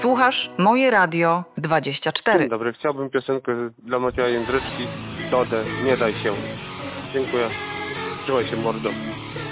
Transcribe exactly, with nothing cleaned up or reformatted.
Słuchasz Moje Radio dwadzieścia cztery. Dzień dobry, chciałbym piosenkę dla Macieja Jędryczki, Dodę, Nie daj się. Dziękuję. Trzymaj się, mordo.